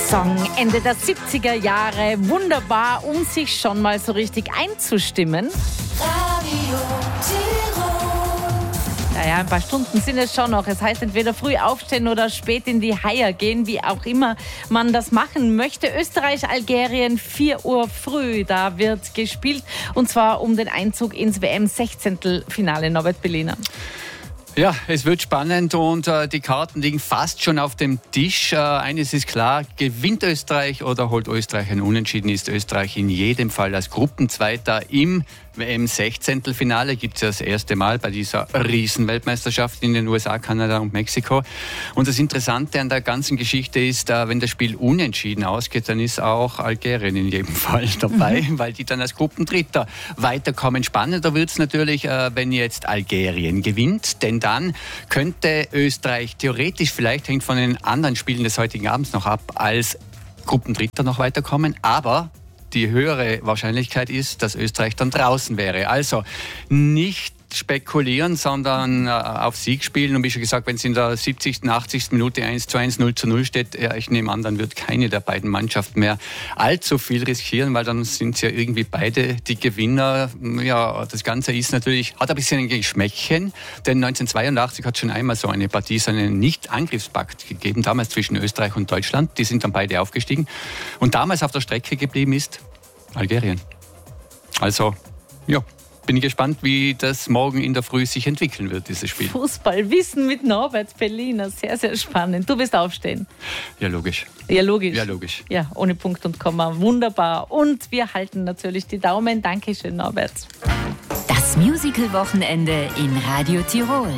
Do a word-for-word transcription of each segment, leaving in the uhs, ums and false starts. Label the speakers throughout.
Speaker 1: Song Ende der siebziger Jahre, wunderbar, um sich schon mal so richtig einzustimmen.
Speaker 2: Radio Tirol.
Speaker 1: Naja, ein paar Stunden sind es schon noch. Es heißt entweder früh aufstehen oder spät in die Haie gehen, wie auch immer man das machen möchte. Österreich, Algerien, vier Uhr früh, da wird gespielt. Und zwar um den Einzug ins W M-Sechzehntelfinale. Norbert Belliner.
Speaker 3: Ja, es wird spannend und äh, die Karten liegen fast schon auf dem Tisch. Äh, eines ist klar, gewinnt Österreich oder holt Österreich ein Unentschieden, ist Österreich in jedem Fall als Gruppenzweiter im W M-Sechzehntelfinale. Gibt es ja das erste Mal bei dieser Riesenweltmeisterschaft in den U S A, Kanada und Mexiko. Und das Interessante an der ganzen Geschichte ist, äh, wenn das Spiel unentschieden ausgeht, dann ist auch Algerien in jedem Fall dabei, mhm. weil die dann als Gruppendritter weiterkommen. Spannender wird es natürlich, äh, wenn jetzt Algerien gewinnt, denn dann könnte Österreich theoretisch, vielleicht hängt von den anderen Spielen des heutigen Abends noch ab, als Gruppendritter noch weiterkommen, aber die höhere Wahrscheinlichkeit ist, dass Österreich dann draußen wäre. Also nicht spekulieren, sondern äh, auf Sieg spielen. Und wie schon gesagt, wenn es in der siebzigsten, achtzigsten Minute eins zu eins, null zu null steht, ja, ich nehme an, dann wird keine der beiden Mannschaften mehr allzu viel riskieren, weil dann sind es ja irgendwie beide die Gewinner. Ja, das Ganze ist natürlich, hat ein bisschen ein Geschmäckchen, denn neunzehnhundertzweiundachtzig hat schon einmal so eine Partie, so einen Nicht-Angriffspakt gegeben, damals zwischen Österreich und Deutschland. Die sind dann beide aufgestiegen. Und damals auf der Strecke geblieben ist Algerien. Also, ja. Bin ich gespannt, wie das morgen in der Früh sich entwickeln wird, dieses Spiel.
Speaker 1: Fußballwissen mit Norbert Belliner, sehr, sehr spannend. Du wirst aufstehen.
Speaker 3: Ja, logisch.
Speaker 1: Ja, logisch.
Speaker 3: Ja, logisch.
Speaker 1: Ja, ohne Punkt und Komma, wunderbar. Und wir halten natürlich die Daumen. Dankeschön, Norbert.
Speaker 2: Das Musical-Wochenende in Radio Tirol.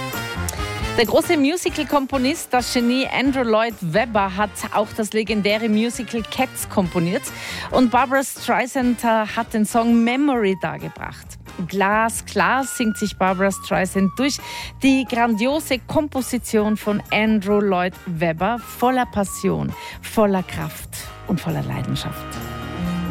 Speaker 1: Der große Musical-Komponist, das Genie Andrew Lloyd Webber, hat auch das legendäre Musical Cats komponiert. Und Barbra Streisand hat den Song Memory dargebracht. Glasklar singt sich Barbra Streisand durch die grandiose Komposition von Andrew Lloyd Webber, voller Passion, voller Kraft und voller Leidenschaft.